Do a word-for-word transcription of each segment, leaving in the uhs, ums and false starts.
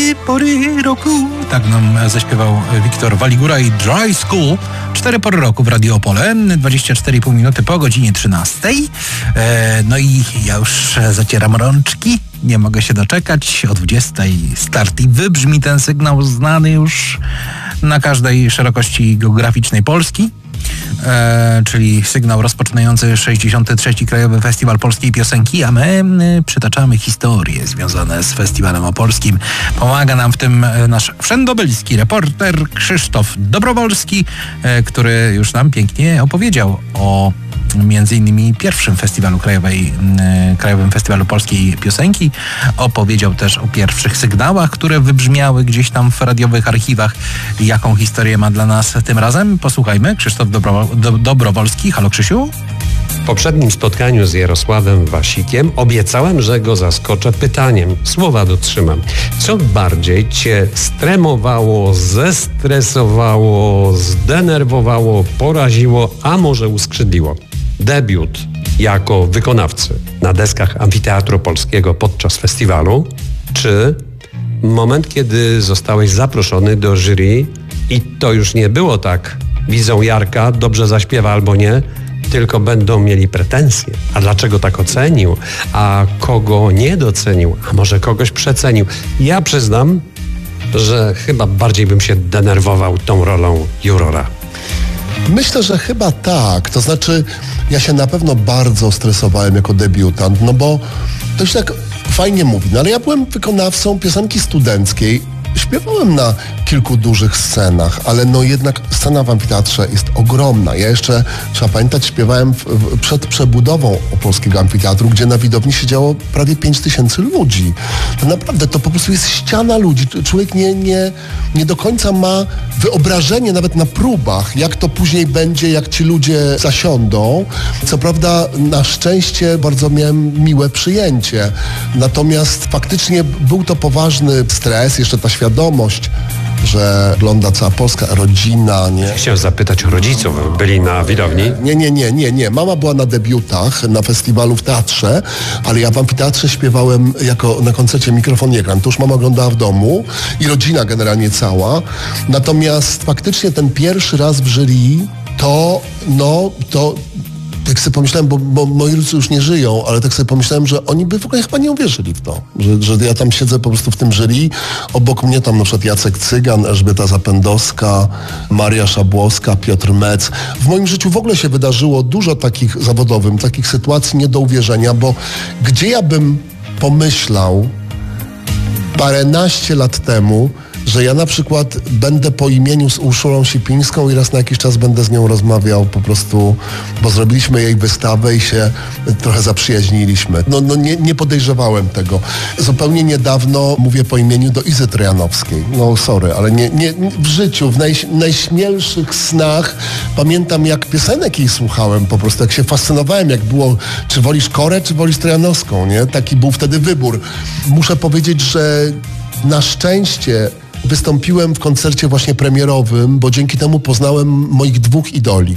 cztery pory roku. Tak nam zaśpiewał Wiktor Waligura i Dry School. Cztery pory roku w Radio Opole, dwadzieścia cztery i pół minuty po godzinie trzynastej. E, no i ja już zacieram rączki. Nie mogę się doczekać. O dwudziestej start i wybrzmi ten sygnał znany już na każdej szerokości geograficznej Polski. E, czyli sygnał rozpoczynający sześćdziesiąty trzeci Krajowy Festiwal Polskiej Piosenki, a my e, przytaczamy historie związane z Festiwalem Opolskim. Pomaga nam w tym e, nasz wszędobylski reporter Krzysztof Dobrowolski, e, który już nam pięknie opowiedział o między innymi pierwszym festiwalu krajowej, e, Krajowym Festiwalu Polskiej Piosenki. Opowiedział też o pierwszych sygnałach, które wybrzmiały gdzieś tam w radiowych archiwach. Jaką historię ma dla nas tym razem? Posłuchajmy. Krzysztof Dobro, Do, Dobrowolski. Halo, Krzysiu? W poprzednim spotkaniu z Jarosławem Wasikiem obiecałem, że go zaskoczę pytaniem. Słowa dotrzymam. Co bardziej cię stremowało, zestresowało, zdenerwowało, poraziło, a może uskrzydliło? Debiut jako wykonawcy na deskach Amfiteatru Polskiego podczas festiwalu, czy moment, kiedy zostałeś zaproszony do jury i to już nie było tak, widzą Jarka, dobrze zaśpiewa albo nie, tylko będą mieli pretensje. A dlaczego tak ocenił? A kogo nie docenił? A może kogoś przecenił? Ja przyznam, że chyba bardziej bym się denerwował tą rolą jurora. Myślę, że chyba tak. To znaczy, ja się na pewno bardzo stresowałem jako debiutant, no bo to się tak fajnie mówi, no ale ja byłem wykonawcą piosenki studenckiej. Śpiewałem na kilku dużych scenach, ale no jednak scena w amfiteatrze jest ogromna. Ja jeszcze, trzeba pamiętać, śpiewałem w, w, przed przebudową Opolskiego Amfiteatru, gdzie na widowni siedziało prawie pięć tysięcy ludzi. To naprawdę, to po prostu jest ściana ludzi. Człowiek nie, nie, nie do końca ma wyobrażenie nawet na próbach, jak to później będzie, jak ci ludzie zasiądą. Co prawda, na szczęście bardzo miałem miłe przyjęcie. Natomiast faktycznie był to poważny stres, jeszcze ta świadomość, że ogląda cała Polska rodzina, nie? Chciałem zapytać rodziców, byli na widowni? Nie, nie, nie, nie, nie. Mama była na debiutach, na festiwalu w teatrze, ale ja w amfiteatrze śpiewałem jako na koncercie Mikrofon nie gram. To już mama oglądała w domu i rodzina generalnie cała. Natomiast faktycznie ten pierwszy raz w jury, to, no, to... Tak sobie pomyślałem, bo, bo moi rodzice już nie żyją, ale tak sobie pomyślałem, że oni by w ogóle chyba nie uwierzyli w to, że, że ja tam siedzę po prostu w tym jury, obok mnie tam na przykład Jacek Cygan, Elżbieta Zapędowska, Maria Szabłowska, Piotr Mec. W moim życiu w ogóle się wydarzyło dużo takich zawodowym, takich sytuacji nie do uwierzenia, bo gdzie ja bym pomyślał paręnaście lat temu, że ja na przykład będę po imieniu z Urszulą Sipińską i raz na jakiś czas będę z nią rozmawiał po prostu, bo zrobiliśmy jej wystawę i się trochę zaprzyjaźniliśmy. No, no nie, nie podejrzewałem tego. Zupełnie niedawno mówię po imieniu do Izy Trojanowskiej. No sorry, ale nie, nie, w życiu, w naj, najśmielszych snach pamiętam, jak piosenek jej słuchałem po prostu, jak się fascynowałem, jak było, czy wolisz Korę, czy wolisz Trojanowską, nie? Taki był wtedy wybór. Muszę powiedzieć, że na szczęście wystąpiłem w koncercie właśnie premierowym, bo dzięki temu poznałem moich dwóch idoli.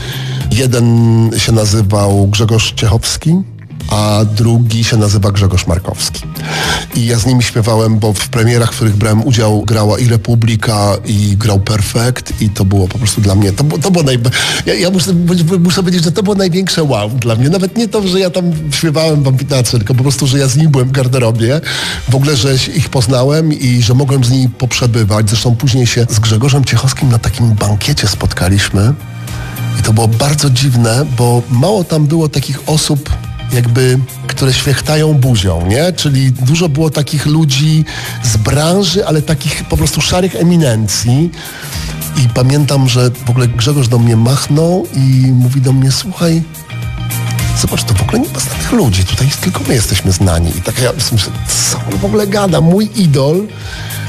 Jeden się nazywał Grzegorz Ciechowski, a drugi się nazywa Grzegorz Markowski. I ja z nimi śpiewałem, bo w premierach, w których brałem udział, grała i Republika, i grał Perfekt i to było po prostu dla mnie, to, to było naj... Ja, ja muszę, muszę powiedzieć, że to było największe wow dla mnie. Nawet nie to, że ja tam śpiewałem w amfiteatrze, tylko po prostu, że ja z nimi byłem w garderobie. W ogóle, że ich poznałem i że mogłem z nimi poprzebywać. Zresztą później się z Grzegorzem Ciechowskim na takim bankiecie spotkaliśmy i to było bardzo dziwne, bo mało tam było takich osób, jakby, które świechtają buzią, nie? Czyli dużo było takich ludzi z branży, ale takich po prostu szarych eminencji. I pamiętam, że w ogóle Grzegorz do mnie machnął i mówi do mnie, słuchaj, zobacz, to w ogóle nie ma znanych ludzi, tutaj tylko my jesteśmy znani. I tak ja myślę, co on w ogóle gada? Mój idol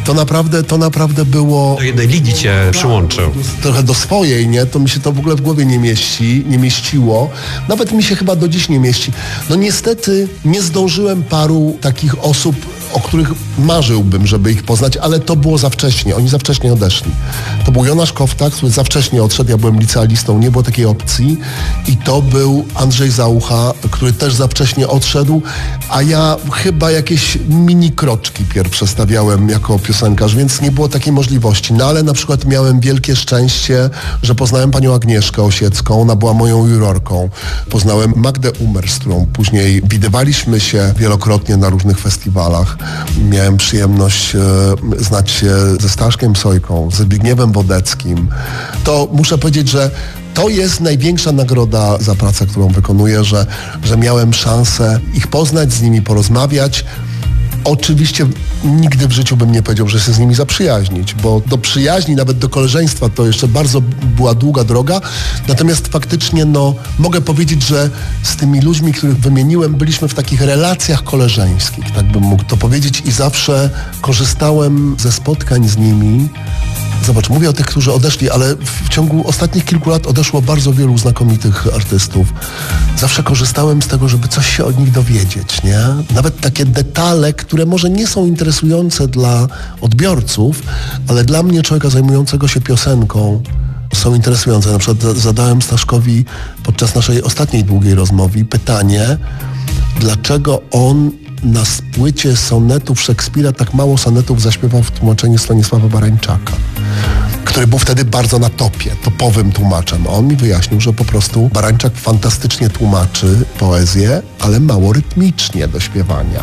To naprawdę, to naprawdę było... Do jednej ligi cię przyłączył. Trochę do swojej, nie? To mi się to w ogóle w głowie nie mieści, nie mieściło. Nawet mi się chyba do dziś nie mieści. No niestety nie zdążyłem paru takich osób, o których marzyłbym, żeby ich poznać, ale to było za wcześnie. Oni za wcześnie odeszli. To był Jonasz Kofta, który za wcześnie odszedł. Ja byłem licealistą, nie było takiej opcji. I to był Andrzej Zaucha, który też za wcześnie odszedł, a ja chyba jakieś mini kroczki pierwsze stawiałem jako piosenkarz, więc nie było takiej możliwości. No ale na przykład miałem wielkie szczęście, że poznałem panią Agnieszkę Osiecką. Ona była moją jurorką. Poznałem Magdę Umer, z którą później widywaliśmy się wielokrotnie na różnych festiwalach. Miałem przyjemność e, znać się ze Staszkiem Sojką, ze Zbigniewem Wodeckim. To muszę powiedzieć, że to jest największa nagroda za pracę, którą wykonuję, że, że miałem szansę ich poznać, z nimi porozmawiać. Oczywiście nigdy w życiu bym nie powiedział, że się z nimi zaprzyjaźnić, bo do przyjaźni, nawet do koleżeństwa to jeszcze bardzo była długa droga. Natomiast faktycznie no, mogę powiedzieć, że z tymi ludźmi, których wymieniłem, byliśmy w takich relacjach koleżeńskich, tak bym mógł to powiedzieć, i zawsze korzystałem ze spotkań z nimi. Zobacz, mówię o tych, którzy odeszli, ale w ciągu ostatnich kilku lat odeszło bardzo wielu znakomitych artystów. Zawsze korzystałem z tego, żeby coś się od nich dowiedzieć, nie? Nawet takie detale, które może nie są interesujące dla odbiorców, ale dla mnie, człowieka zajmującego się piosenką, są interesujące. Na przykład zadałem Staszkowi podczas naszej ostatniej długiej rozmowy pytanie, dlaczego on na płycie sonetów Szekspira tak mało sonetów zaśpiewał w tłumaczeniu Stanisława Barańczaka, który był wtedy bardzo na topie, topowym tłumaczem. A on mi wyjaśnił, że po prostu Barańczak fantastycznie tłumaczy poezję, ale mało rytmicznie do śpiewania.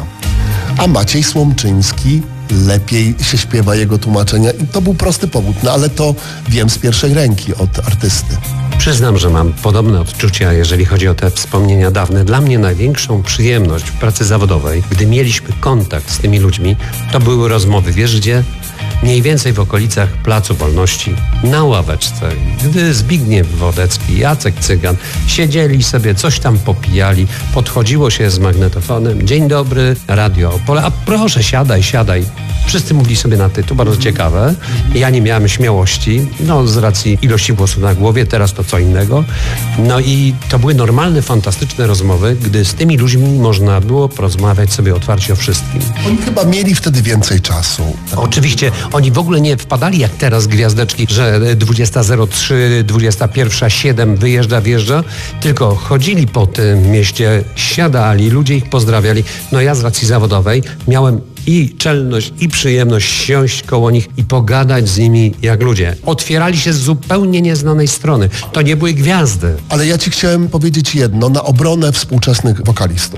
A Maciej Słomczyński lepiej się śpiewa jego tłumaczenia i to był prosty powód, no ale to wiem z pierwszej ręki od artysty. Przyznam, że mam podobne odczucia, jeżeli chodzi o te wspomnienia dawne. Dla mnie największą przyjemność w pracy zawodowej, gdy mieliśmy kontakt z tymi ludźmi, to były rozmowy. Wiesz gdzie? Mniej więcej w okolicach Placu Wolności, na ławeczce, gdy Zbigniew Wodecki, Jacek Cygan siedzieli sobie, coś tam popijali, podchodziło się z magnetofonem. Dzień dobry, Radio Opole, a proszę siadaj, siadaj. Wszyscy mówili sobie na ty, to bardzo ciekawe. Ja nie miałem śmiałości, no z racji ilości włosów na głowie, teraz to co innego. No i to były normalne, fantastyczne rozmowy, gdy z tymi ludźmi można było porozmawiać sobie otwarcie o wszystkim. Oni chyba mieli wtedy więcej czasu. Oczywiście oni w ogóle nie wpadali jak teraz gwiazdeczki, że dwudziesta zero trzy, dwudziesta pierwsza siedem wyjeżdża, wjeżdża, tylko chodzili po tym mieście, siadali, ludzie ich pozdrawiali. No ja z racji zawodowej miałem i czelność, i przyjemność siąść koło nich i pogadać z nimi jak ludzie. Otwierali się z zupełnie nieznanej strony. To nie były gwiazdy. Ale ja ci chciałem powiedzieć jedno, na obronę współczesnych wokalistów.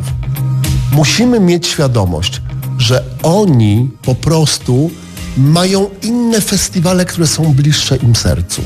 Musimy mieć świadomość, że oni po prostu mają inne festiwale, które są bliższe im sercu.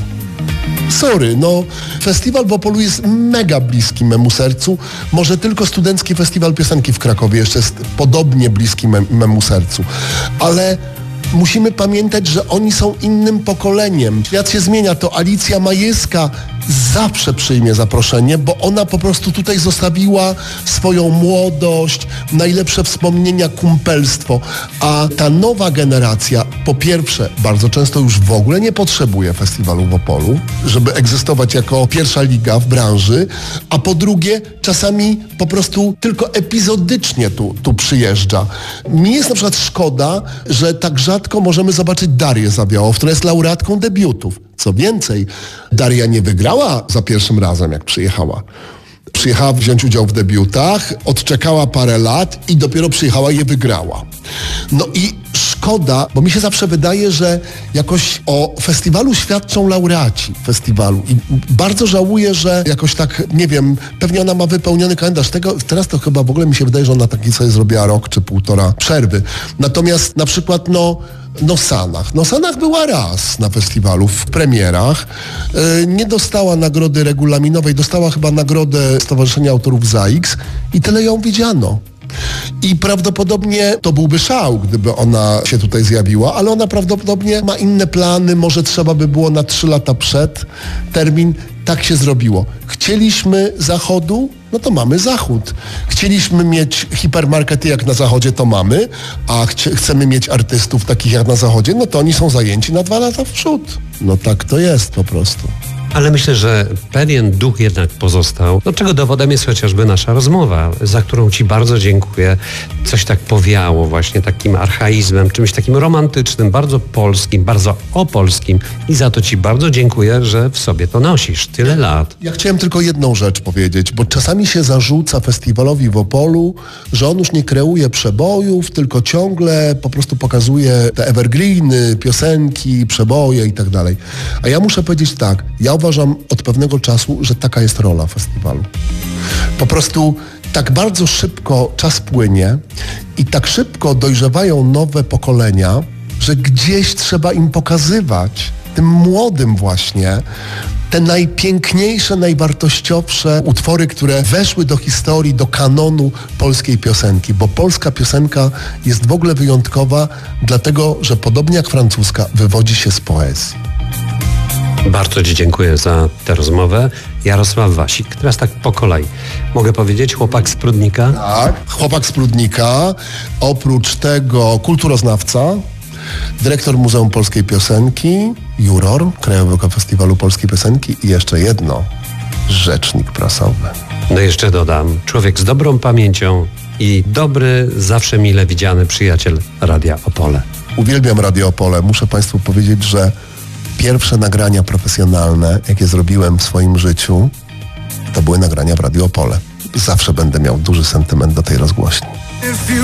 Sorry, no festiwal w Opolu jest mega bliski memu sercu. Może tylko Studencki Festiwal Piosenki w Krakowie jeszcze jest podobnie bliski me, memu sercu. Ale musimy pamiętać, że oni są innym pokoleniem. Świat się zmienia, to Alicja Majewska zawsze przyjmie zaproszenie, bo ona po prostu tutaj zostawiła swoją młodość, najlepsze wspomnienia, kumpelstwo. A ta nowa generacja, po pierwsze, bardzo często już w ogóle nie potrzebuje festiwalu w Opolu, żeby egzystować jako pierwsza liga w branży, a po drugie, czasami po prostu tylko epizodycznie tu, tu przyjeżdża. Mi jest na przykład szkoda, że tak rzadko możemy zobaczyć Darię Zawiałów, która jest laureatką debiutów. Co więcej, Daria nie wygrała za pierwszym razem, jak przyjechała. Przyjechała wziąć udział w debiutach, odczekała parę lat i dopiero przyjechała i je wygrała. No i szkoda, bo mi się zawsze wydaje, że jakoś o festiwalu świadczą laureaci festiwalu. I bardzo żałuję, że jakoś tak, nie wiem, pewnie ona ma wypełniony kalendarz. Tego, teraz to chyba w ogóle mi się wydaje, że ona taki sobie zrobiła rok czy półtora przerwy. Natomiast na przykład, no, No Sanach. No Sanach była raz na festiwalu, w premierach. Yy, nie dostała nagrody regulaminowej, dostała chyba nagrodę Stowarzyszenia Autorów Z A X i tyle ją widziano. I prawdopodobnie to byłby szał, gdyby ona się tutaj zjawiła, ale ona prawdopodobnie ma inne plany, może trzeba by było na trzy lata przed termin tak się zrobiło. Chcieliśmy Zachodu, no to mamy Zachód. Chcieliśmy mieć hipermarkety jak na Zachodzie, to mamy, a chcie, chcemy mieć artystów takich jak na Zachodzie, no to oni są zajęci na dwa lata w przód. No tak to jest po prostu. Ale myślę, że pewien duch jednak pozostał, no czego dowodem jest chociażby nasza rozmowa, za którą Ci bardzo dziękuję. Coś tak powiało właśnie takim archaizmem, czymś takim romantycznym, bardzo polskim, bardzo opolskim i za to Ci bardzo dziękuję, że w sobie to nosisz tyle lat. Ja chciałem tylko jedną rzecz powiedzieć, bo czasami się zarzuca festiwalowi w Opolu, że on już nie kreuje przebojów, tylko ciągle po prostu pokazuje te evergreeny, piosenki, przeboje i tak dalej. A ja muszę powiedzieć tak, ja uważam od pewnego czasu, że taka jest rola festiwalu. Po prostu tak bardzo szybko czas płynie i tak szybko dojrzewają nowe pokolenia, że gdzieś trzeba im pokazywać, tym młodym właśnie, te najpiękniejsze, najwartościowsze utwory, które weszły do historii, do kanonu polskiej piosenki, bo polska piosenka jest w ogóle wyjątkowa, dlatego, że podobnie jak francuska, wywodzi się z poezji. Bardzo Ci dziękuję za tę rozmowę. Jarosław Wasik. Teraz tak po kolei. Mogę powiedzieć, chłopak z Prudnika? Tak, chłopak z Prudnika. Oprócz tego kulturoznawca, dyrektor Muzeum Polskiej Piosenki, juror Krajowego Festiwalu Polskiej Piosenki i jeszcze jedno, rzecznik prasowy. No jeszcze dodam, człowiek z dobrą pamięcią i dobry, zawsze mile widziany przyjaciel Radia Opole. Uwielbiam Radio Opole. Muszę Państwu powiedzieć, że pierwsze nagrania profesjonalne, jakie zrobiłem w swoim życiu, to były nagrania w Radio Opole. Zawsze będę miał duży sentyment do tej rozgłośni.